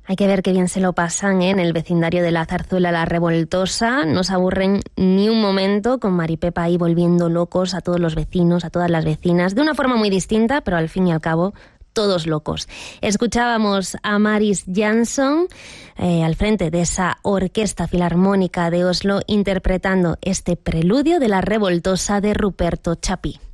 Hay que ver qué bien se lo pasan, ¿eh? En el vecindario de la Zarzuela La Revoltosa. No se aburren ni un momento, con Maripepa ahí volviendo locos a todos los vecinos, a todas las vecinas, de una forma muy distinta, pero al fin y al cabo todos locos. Escuchábamos a Maris Jansson al frente de esa Orquesta Filarmónica de Oslo interpretando este preludio de La Revoltosa de Ruperto Chapí.